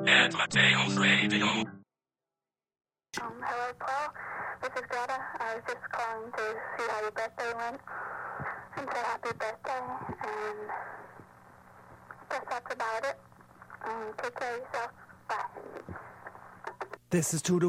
Ed Mateo's Radio. Hello, Paul. This is Greta. I was just calling to see how your birthday went and say happy birthday. And I guess that's about it. Take care of yourself. Bye. This is To The